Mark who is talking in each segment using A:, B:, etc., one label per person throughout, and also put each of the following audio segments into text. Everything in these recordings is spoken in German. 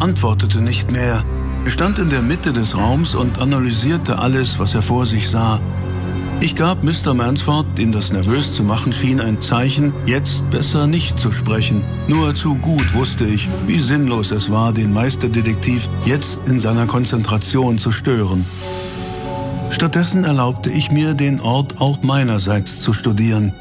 A: antwortete nicht mehr. Er stand in der Mitte des Raums und analysierte alles, was er vor sich sah. Ich gab Mr. Mansford, den das nervös zu machen schien, ein Zeichen, jetzt besser nicht zu sprechen. Nur zu gut wusste ich, wie sinnlos es war, den Meisterdetektiv jetzt in seiner Konzentration zu stören. Stattdessen erlaubte ich mir, den Ort auch meinerseits zu studieren.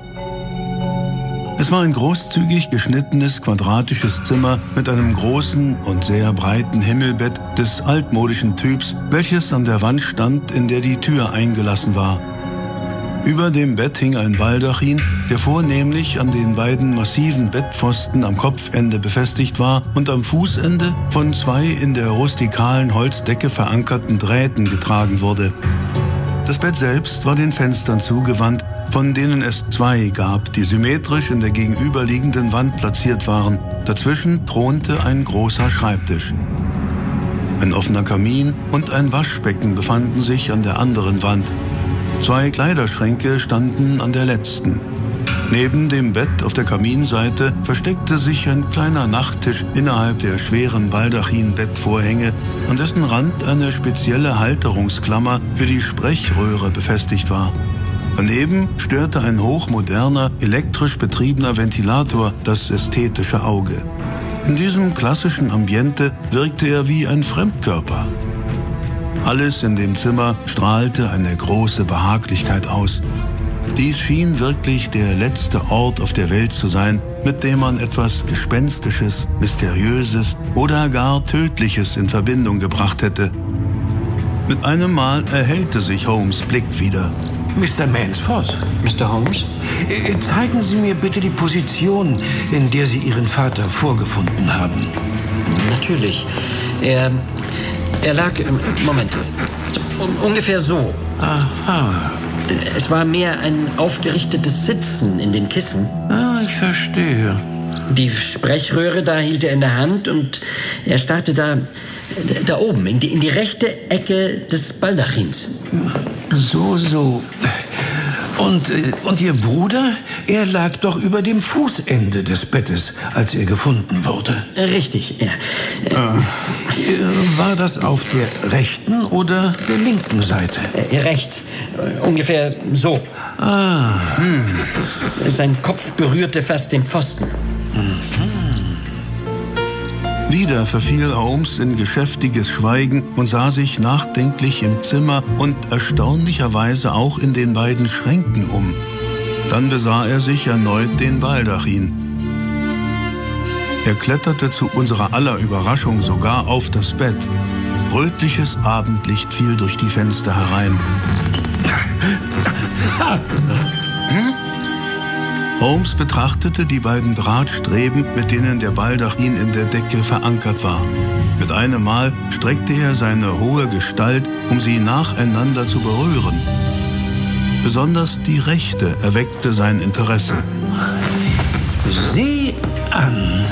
A: Es war ein großzügig geschnittenes, quadratisches Zimmer mit einem großen und sehr breiten Himmelbett des altmodischen Typs, welches an der Wand stand, in der die Tür eingelassen war. Über dem Bett hing ein Baldachin, der vornehmlich an den beiden massiven Bettpfosten am Kopfende befestigt war und am Fußende von 2 in der rustikalen Holzdecke verankerten Drähten getragen wurde. Das Bett selbst war den Fenstern zugewandt, von denen es 2 gab, die symmetrisch in der gegenüberliegenden Wand platziert waren. Dazwischen thronte ein großer Schreibtisch. Ein offener Kamin und ein Waschbecken befanden sich an der anderen Wand. 2 Kleiderschränke standen an der letzten. Neben dem Bett auf der Kaminseite versteckte sich ein kleiner Nachttisch innerhalb der schweren Baldachin-Bettvorhänge, an dessen Rand eine spezielle Halterungsklammer für die Sprechröhre befestigt war. Daneben störte ein hochmoderner, elektrisch betriebener Ventilator das ästhetische Auge. In diesem klassischen Ambiente wirkte er wie ein Fremdkörper. Alles in dem Zimmer strahlte eine große Behaglichkeit aus. Dies schien wirklich der letzte Ort auf der Welt zu sein, mit dem man etwas Gespenstisches, Mysteriöses oder gar Tödliches in Verbindung gebracht hätte. Mit einem Mal erhellte sich Holmes' Blick wieder.
B: Mr. Mansford.
C: Mr. Holmes?
B: Zeigen Sie mir bitte die Position, in der Sie Ihren Vater vorgefunden haben.
C: Natürlich. Er lag, Moment, ungefähr so.
B: Aha.
C: Es war mehr ein aufgerichtetes Sitzen in den Kissen.
B: Ich verstehe.
C: Die Sprechröhre da hielt er in der Hand und er starrte da oben, in die rechte Ecke des Baldachins.
B: So. Und Ihr Bruder, er lag doch über dem Fußende des Bettes, als er gefunden wurde.
C: Richtig, ja.
B: War das auf der rechten oder der linken Seite?
C: Rechts, ungefähr so. Sein Kopf berührte fast den Pfosten.
A: Wieder verfiel Holmes in geschäftiges Schweigen und sah sich nachdenklich im Zimmer und erstaunlicherweise auch in den beiden Schränken um. Dann besah er sich erneut den Baldachin. Er kletterte zu unserer aller Überraschung sogar auf das Bett. Rötliches Abendlicht fiel durch die Fenster herein. Holmes betrachtete die beiden Drahtstreben, mit denen der Baldachin in der Decke verankert war. Mit einem Mal streckte er seine hohe Gestalt, um sie nacheinander zu berühren. Besonders die rechte erweckte sein Interesse.
B: Sieh an!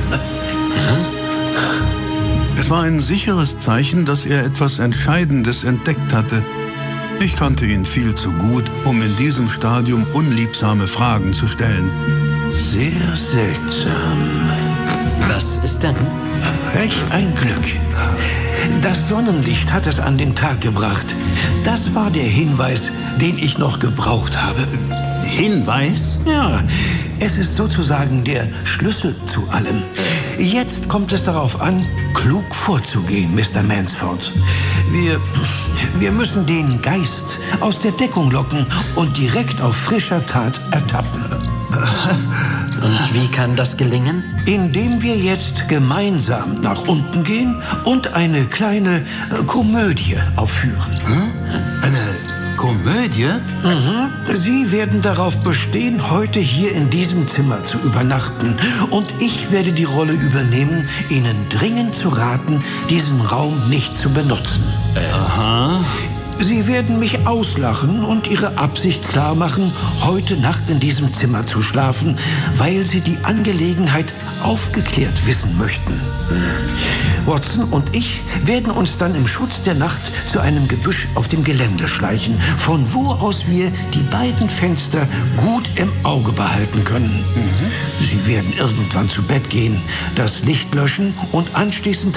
A: Es war ein sicheres Zeichen, dass er etwas Entscheidendes entdeckt hatte. Ich kannte ihn viel zu gut, um in diesem Stadium unliebsame Fragen zu stellen.
B: Sehr seltsam.
C: Was ist denn?
B: Welch ein Glück. Das Sonnenlicht hat es an den Tag gebracht. Das war der Hinweis, den ich noch gebraucht habe.
A: Hinweis?
B: Ja, es ist sozusagen der Schlüssel zu allem. Jetzt kommt es darauf an, klug vorzugehen, Mr. Mansford. Wir müssen den Geist aus der Deckung locken und direkt auf frischer Tat ertappen.
C: Und wie kann das gelingen?
B: Indem wir jetzt gemeinsam nach unten gehen und eine kleine Komödie aufführen.
A: Eine Komödie?
B: Sie werden darauf bestehen, heute hier in diesem Zimmer zu übernachten. Und ich werde die Rolle übernehmen, Ihnen dringend zu raten, diesen Raum nicht zu benutzen.
A: Aha.
B: Sie werden mich auslachen und Ihre Absicht klarmachen, heute Nacht in diesem Zimmer zu schlafen, weil Sie die Angelegenheit aufgeklärt wissen möchten. Watson und ich werden uns dann im Schutz der Nacht zu einem Gebüsch auf dem Gelände schleichen, von wo aus wir die beiden Fenster gut im Auge behalten können. Sie werden irgendwann zu Bett gehen, das Licht löschen und anschließend